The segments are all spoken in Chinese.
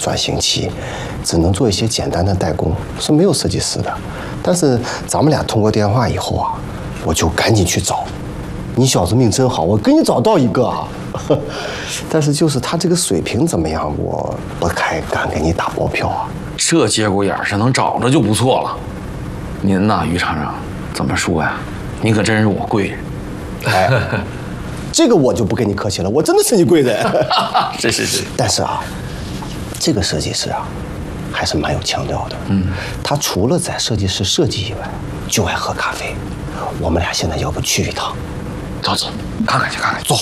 转型期，只能做一些简单的代工，是没有设计师的。但是咱们俩通过电话以后啊，我就赶紧去找。你小子命真好，我给你找到一个啊。但是就是他这个水平怎么样，我不太敢给你打包票啊。 这节骨眼上能找着就不错了。您呐，于厂长，怎么说呀？您可真是我贵人。 哎，这个我就不跟你客气了，我真的是你贵人。 是。 但是啊，这个设计师啊，还是蛮有腔调的。他除了在设计室设计以外，就爱喝咖啡。我们俩现在要不去一趟？ 走，看看去，看看。走。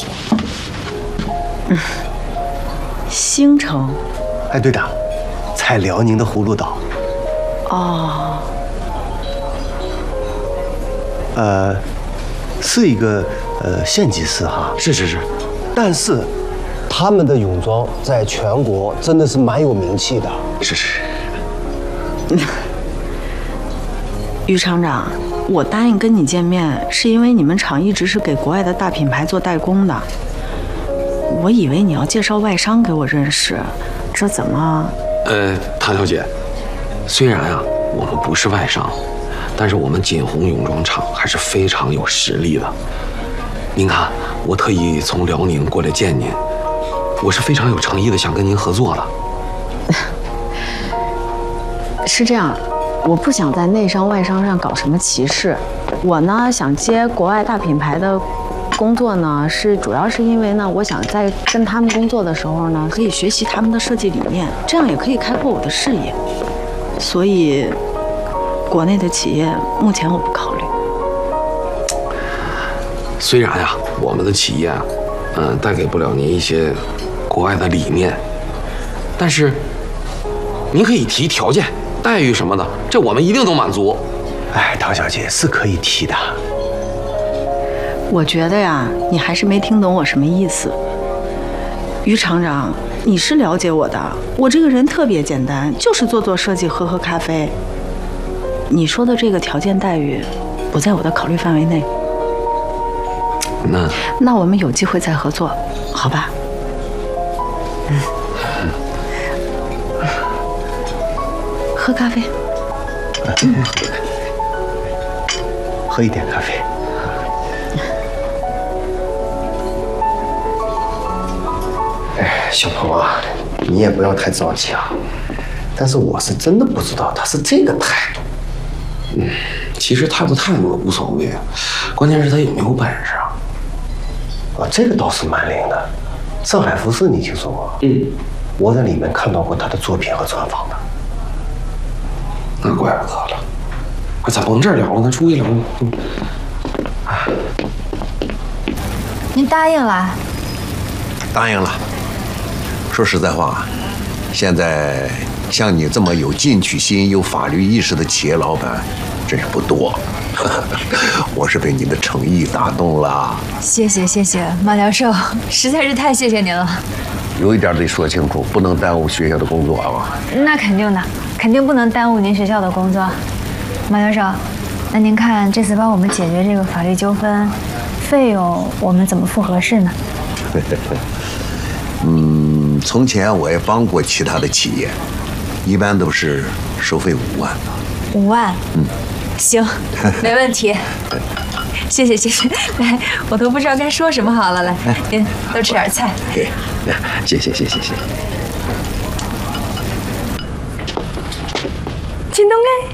星城。 哎，对的，在辽宁的葫芦岛。 哦。 是一个县级市哈。 是。 但是，他们的泳装在全国真的是蛮有名气的。 是。 于厂长，我答应跟你见面，是因为你们厂一直是给国外的大品牌做代工的。我以为你要介绍外商给我认识，这怎么？ 唐小姐，虽然啊我们不是外商，但是我们锦宏泳装厂还是非常有实力的。您看，我特意从辽宁过来见您，我是非常有诚意的想跟您合作的。 是这样，我不想在内商外商上搞什么歧视。我呢想接国外大品牌的工作呢，主要是因为呢，我想在跟他们工作的时候呢，可以学习他们的设计理念，这样也可以开阔我的视野。所以，国内的企业目前我不考虑。 虽然呀，我们的企业啊，带给不了您一些国外的理念，但是您可以提条件、待遇什么的，这我们一定都满足。 哎，唐小姐是可以提的。 我觉得呀，你还是没听懂我什么意思。于厂长，你是了解我的，我这个人特别简单，就是做设计，喝咖啡。你说的这个条件待遇，不在我的考虑范围内。那我们有机会再合作，好吧？喝咖啡。 喝一点咖啡。哎，小鹏啊，你也不要太着急啊。但是我是真的不知道他是这个态度。 其实态不态度无所谓啊，关键是他有没有本事啊。 这个倒是蛮灵的。上海服饰你听说过？我在里面看到过他的作品和专访的。 那怪不得了。快，咱甭这儿聊了，咱出去聊。 您答应了？ 答应了。说实在话，现在像你这么有进取心、有法律意识的企业老板，真是不多。我是被你的诚意打动了。 谢谢，马教授，实在是太谢谢您了。 有一点得说清楚，不能耽误学校的工作啊。 那肯定的，肯定不能耽误您学校的工作。马教授，那您看这次帮我们解决这个法律纠纷，费用我们怎么付合适呢？ 从前我也帮过其他的企业，一般都是收费5万。 5万？行，没问题。谢谢，来，我都不知道该说什么好了。来，您多吃点菜。 谢谢。 金东哎，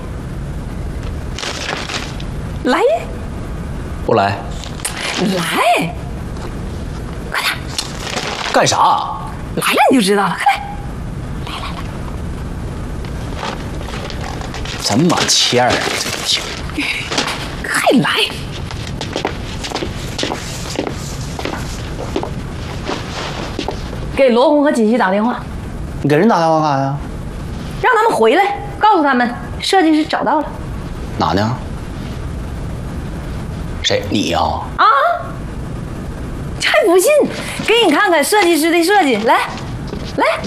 来， 不来， 来，快点， 干啥？ 来了你就知道了，快来。 这么欠儿，这快来！给罗红和锦溪打电话。 你给人打电话干啥呀？ 让他们回来，告诉他们设计师找到了。 哪呢？谁？你呀？ 啊！还不信？给你看看设计师的设计，来。